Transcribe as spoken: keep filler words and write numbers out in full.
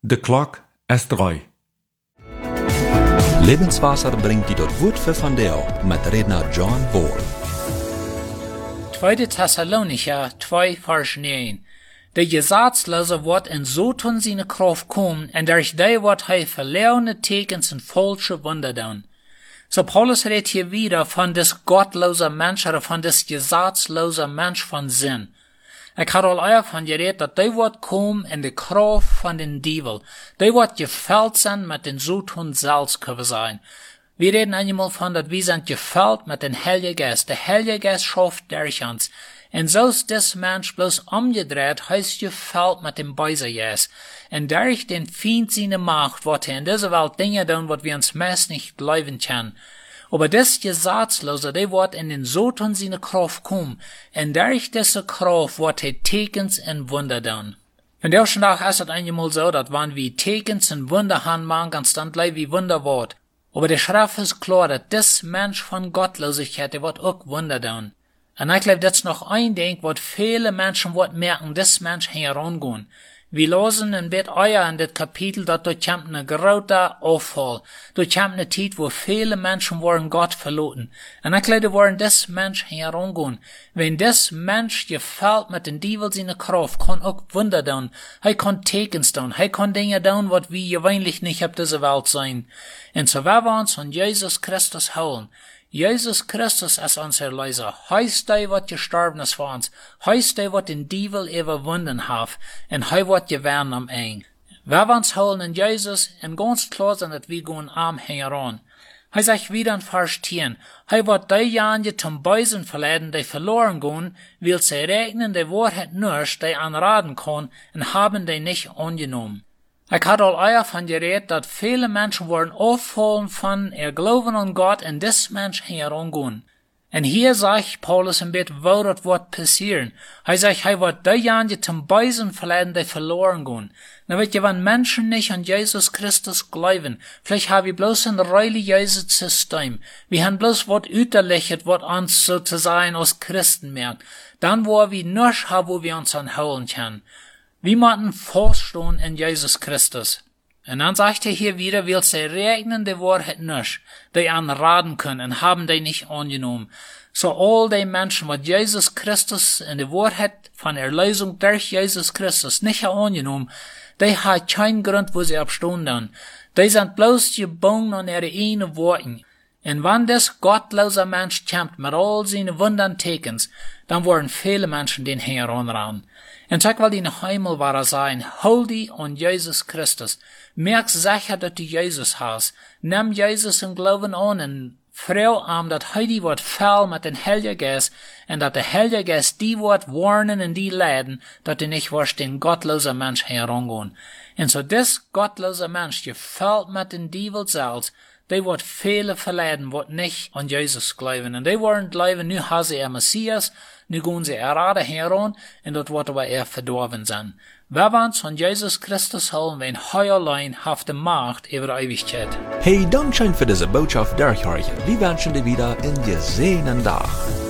De klok is drei. Lebenswasser bringt die dort Wort für von Deo mit Redner John Wall. Tweede Thessalonicher zwei Vers neun. De Gesetzlose wordt in so tun seine Kraft kommen, en durch die wordt hij verlorene tekens en falsche Wunder doen. So Paulus redt hier wieder von des gottlose Mensch, oder von des gesetzlose Mensch von Sinn. Ik had al eer van geredet, dat die wordt komen in de kracht van den Dievel. Die wordt geveld zijn met den Zoethoen zelfs kunnen zijn. Wir reden einmal von, dat wir sind gefällt mit den Heiligen Geist. Der Heilige Geist schafft durch uns. Und so ist des Mensch bloß umgedreht, heißt gefällt mit dem Bösen Geist. Und durch den Feind seine Macht, wird er in dieser Welt Dinge tun, was wir uns meist nicht glauben können. Aber das Gesetzlose, der wird in den Soton seine Kraft kommen. Und durch diese Kraft wird er Tekens und Wunder tun. Und der schon auch ist es einmal so, dass wenn wir Tekens und Wunder haben, man ganz dann gleich wie Wunder wird. Aber der Schrift ist klar, dass das Mensch von Gottlosigkeit, der wird auch Wunder tun. Und ich glaube, das ist noch ein Ding, was viele Menschen wird merken, das Mensch herangehen. Wir lesen in Bett euer in das Kapitel, dass dort kommt eine große Auffall. Dort kommt eine Zeit, wo viele Menschen wollen Gott verloren. Und ich glaube, wollen das Mensch herangehen. Wenn das Mensch gefällt mit den Dievel seine Kraft, kann auch Wunder tun. Er kann Tekens tun. Er kann Dinge tun, was wir gewöhnlich nicht auf dieser Welt sein. Und so werden wir uns von Jesus Christus holen. Jesus Christus ist unser Erlöser. Heißt der, was gestorben ist für uns. Heißt der, was den Dievel überwunden hat. Und er wird gewähren am Ende. Wir werden uns holen in Jesus und ganz klar sein, dass wir gehen am heran. Er sagt wieder in Vers zehn. Er wird diejenigen zum Bösen verleiten, die verloren gehen, weil sie regnen die Wahrheit nicht, die anraten kann, und haben die nicht angenommen. Ich hatte al eer van geredet, dat viele Menschen wollen auffallen von ihr Glauben an Gott und des Mensch herangehen. Und hier sagt Paulus ein bisschen, wo das wird passieren. Er sagt, er wird diejenigen zum Bösen verleiten, die verloren gehen. Na weet je, wenn Menschen nicht an Jesus Christus glauben, vielleicht haben wir bloß ein religiöses System. Wir haben bloß was üterliches, was uns sozusagen als Christen merkt. Dann, wo wir nichts haben, wo wir uns anholen können. Wir müssen feststehen in Jesus Christus. Und dann sagt er hier wieder, will sie regnen die Wahrheit nicht, die anraten können, und haben die nicht angenommen. So all die Menschen, was Jesus Christus in die Wahrheit von Erlösung durch Jesus Christus nicht angenommen, die haben keinen Grund, wo sie abstehen dann. Die sind bloß gebunden an ihre eigenen Worten. Und wenn das gottlose Mensch kämpft mit all seinen Wundern Tekens, dann wollen viele Menschen den heranrennen. Und sag mal, die noch einmal war sein, hol die an Jesus Christus. Merk sicher, dass du Jesus hast. Nimm Jesus und Glauben an und freu am, dass heute wird voll mit dem Heiligen Geist und dass der Heilige Geist die wird warnen und die leiden, dass du nicht wirst den gottlosen Mensch herangehen. Und so das gottlose Mensch gefällt mit den Dievel selbst, die wird viele verleiden, wird nicht an Jesus glauben. Und die wollen glauben, nu haben sie ein Messias, nu gehen sie gerade heran, und dort wird aber er verdorben sein. Wir wollen uns von Jesus Christus holen, wenn er allein hat die Macht über Ewigkeit. Hey, danke schön für diese Botschaft, Derek Harrigan. Wir wünschen dir wieder einen gesehenen Tag.